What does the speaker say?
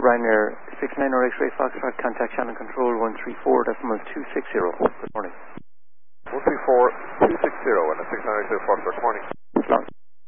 Ryanair 69 or X-ray Foxtrot, contact channel control 134.260. Good morning. 134.260 and a 69 X-ray Foxtrot, good morning.